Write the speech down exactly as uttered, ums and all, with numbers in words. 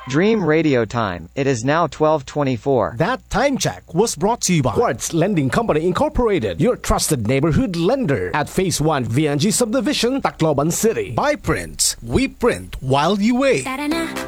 Dream Radio Time. It is now twelve twenty-four. That time check was brought to you by Quartz Lending Company Incorporated, your trusted neighborhood lender at Phase one V N G Subdivision, Tacloban City. By Prince, we print while you wait. Ta-da-na.